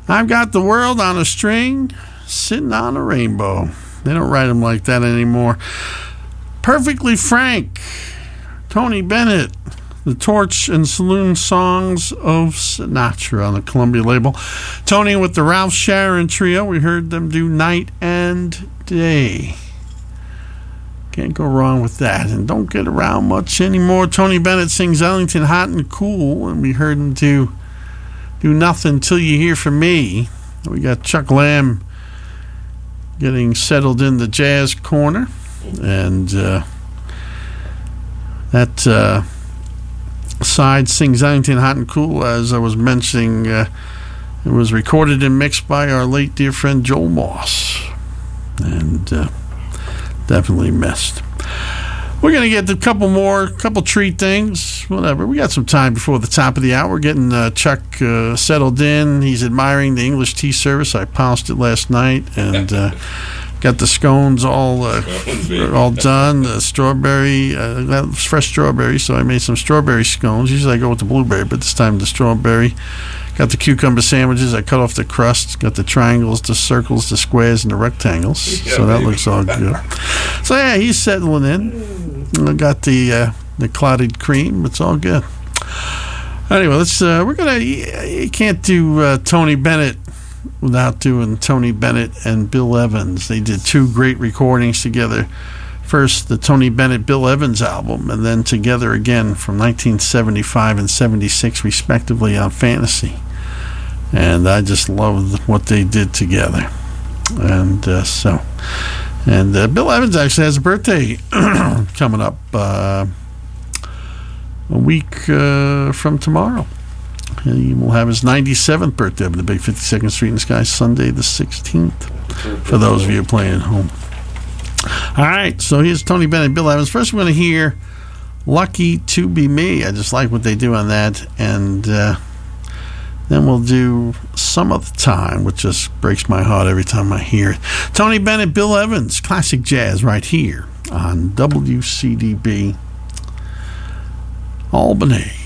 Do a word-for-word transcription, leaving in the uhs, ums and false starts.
I've got the world on a string, sitting on a rainbow. They don't write them like that anymore. Perfectly Frank, Tony Bennett, the Torch and Saloon Songs of Sinatra on the Columbia label. Tony with the Ralph Sharon Trio. We heard them do Night and Day. Can't go wrong with that. And don't get around much anymore. Tony Bennett sings Ellington Hot and Cool, and we heard him do Do Nothing Till You Hear From Me. We got Chuck Lamb getting settled in the jazz corner, and uh, that uh, side sings Ellington Hot and Cool, as I was mentioning. Uh, it was recorded and mixed by our late dear friend Joel Moss, and uh, definitely missed. We're going to get a couple more, couple treat things, whatever. We got some time before the top of the hour. We're getting uh, Chuck uh, settled in. He's admiring the English tea service. I polished it last night, and uh, got the scones all uh, all done. The strawberry, uh, that was fresh strawberry, so I made some strawberry scones. Usually I go with the blueberry, but this time the strawberry. Got the cucumber sandwiches. I cut off the crust. Got the triangles, the circles, the squares, and the rectangles. Yeah, so that baby. Looks all good. So yeah, he's settling in. I got the uh, the clotted cream. It's all good. Anyway, let's. Uh, we're gonna. You can't do uh, Tony Bennett without doing Tony Bennett and Bill Evans. They did two great recordings together. First, the Tony Bennett Bill Evans album, and then together again from nineteen seventy-five and seventy-six, respectively, on Fantasy. And I just loved what they did together. And uh, so, and uh, Bill Evans actually has a birthday coming up uh, a week uh, from tomorrow. He will have his ninety-seventh birthday up at the Big fifty-second Street in the Sky, Sunday the sixteenth, for those of you playing at home. All right, so here's Tony Bennett and Bill Evans. First, we're going to hear Lucky to Be Me. I just like what they do on that. And uh, then we'll do Some of the Time, which just breaks my heart every time I hear it. Tony Bennett, Bill Evans, classic jazz right here on W C D B Albany.